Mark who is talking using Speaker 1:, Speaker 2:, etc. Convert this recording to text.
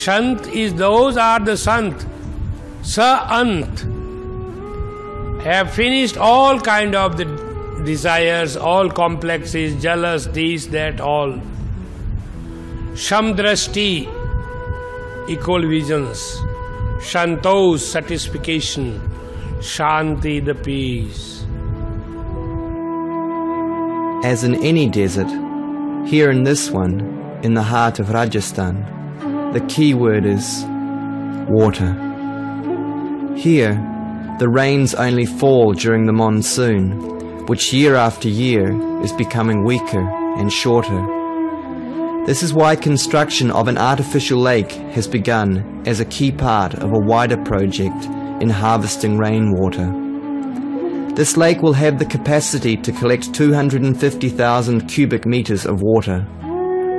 Speaker 1: Shant is those are the Sant. Sa-ant have finished all kind of the desires, all complexes, jealous, this, that, all. Shamdrashti, equal visions. Shantos, satisfaction. Shanti, the peace.
Speaker 2: As in any desert, here in this one, in the heart of Rajasthan, the key word is water. Here, the rains only fall during the monsoon, which year after year is becoming weaker and shorter. This is why construction of an artificial lake has begun as a key part of a wider project in harvesting rainwater. This lake will have the capacity to collect 250,000 cubic meters of water.